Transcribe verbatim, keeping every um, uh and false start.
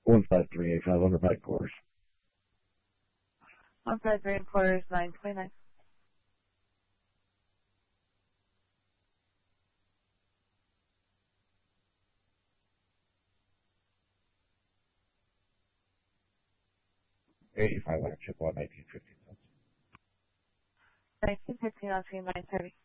One five three eight five under five quarters. One five three and quarters, nine twenty nine. Eighty five hundred chip one nineteen fifteen cents. Nineteen fifteen on screen nine thirty.